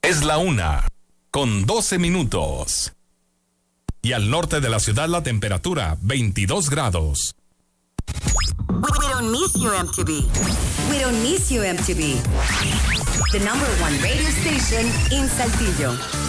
Es la 1:12. Y al norte de la ciudad la temperatura 22 grados. We don't miss you, MTV. We don't miss you, MTV. The #1 radio station in Saltillo.